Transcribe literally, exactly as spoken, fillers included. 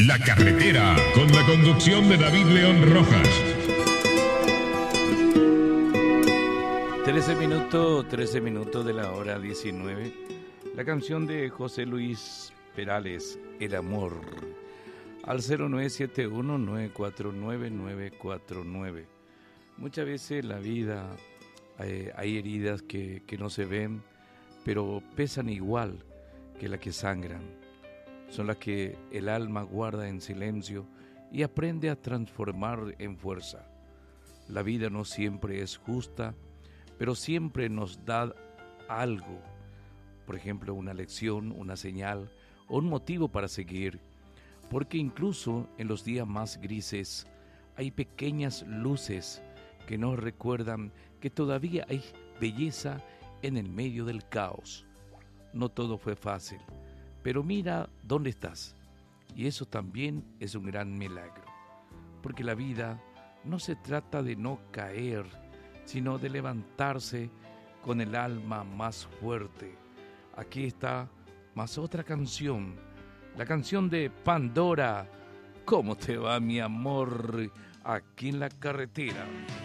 La Carretera, con la conducción de David León Rojas. trece minutos, trece minutos de la hora diecinueve. La canción de José Luis Perales, El Amor, al cero nueve siete uno, nueve cuatro nueve, nueve cuatro nueve. Muchas veces en la vida eh, hay heridas que, que no se ven, pero pesan igual que las que sangran. Son las que el alma guarda en silencio y aprende a transformar en fuerza. La vida no siempre es justa, pero siempre nos da algo, por ejemplo, una lección, una señal o un motivo para seguir, porque incluso en los días más grises hay pequeñas luces que nos recuerdan que todavía hay belleza en el medio del caos. No todo fue fácil, pero mira dónde estás, y eso también es un gran milagro, porque la vida no se trata de no caer, sino de levantarse con el alma más fuerte. Aquí está más otra canción, la canción de Pandora, ¿Cómo te va, mi amor? Aquí en la carretera.